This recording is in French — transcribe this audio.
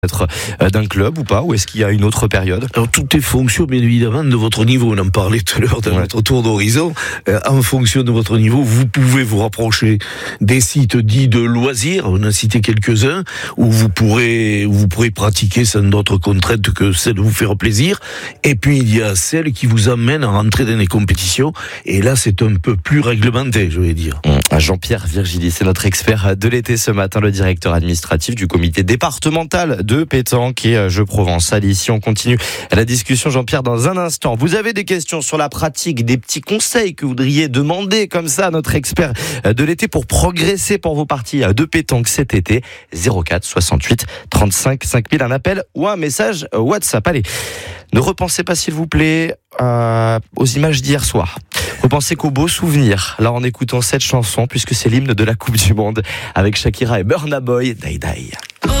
d'un club ou pas, ou est-ce qu'il y a une autre période? Alors tout est fonction bien évidemment de votre niveau. On en parlait tout à l'heure dans notre tour d'horizon. En fonction de votre niveau, vous pouvez vous rapprocher des sites dits de loisirs. On a cité quelques-uns où vous pourrez pratiquer sans d'autres contraintes que celle de vous faire plaisir. Et puis il y a celles qui vous amènent à rentrer dans les compétitions. Et là, c'est un peu plus réglementé, je vais dire. Jean-Pierre Virgili, c'est notre expert de l'été ce matin, le directeur administratif du comité départemental de pétanque et jeux provençal. Ici, on continue la discussion, Jean-Pierre, dans un instant. Vous avez des questions sur la pratique, des petits conseils que vous voudriez demander comme ça à notre expert de l'été pour progresser pour vos parties de pétanque cet été. 04 68 35 5000, un appel ou un message WhatsApp. Allez, ne repensez pas s'il vous plaît aux images d'hier soir. Repensez qu'aux beaux souvenirs, là en écoutant cette chanson, puisque c'est l'hymne de la Coupe du Monde avec Shakira et Burna Boy, Die Die.